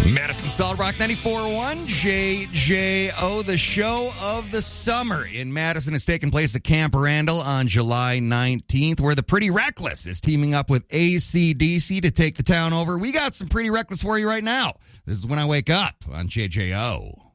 Madison Solid Rock 94.1, JJO, the show of the summer in Madison is taking place at Camp Randall on July 19th, where the Pretty Reckless is teaming up with AC/DC to take the town over. We got some Pretty Reckless for you right now. This is When I Wake Up on JJO.